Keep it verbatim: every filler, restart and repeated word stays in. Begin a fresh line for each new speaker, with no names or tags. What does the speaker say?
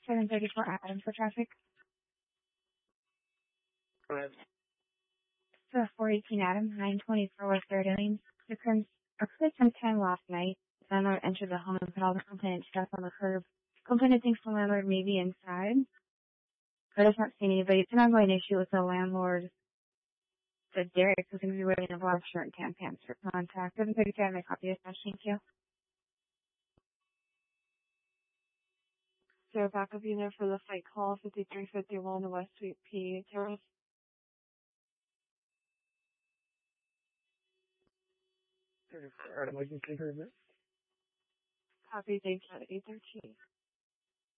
seven thirty-four Adams for traffic.
Go ahead.
So four eighteen Adams, nine twenty-four West Third Lanes. The crimes occurred sometime last night. The landlord entered the home and put all the complainant stuff on the curb. Complainant thinks the landlord may be inside, but has not seen anybody. It's an ongoing issue with the landlord. The Derek was going to be wearing a black shirt and tan pants for contact. seven thirty-five, my copy of that. Thank you.
So back up in there for the fight call, fifty-three fifty-one West Suite P Terrace.
thirty-four, emergency improvement.
Copy, thanks at eight thirteen.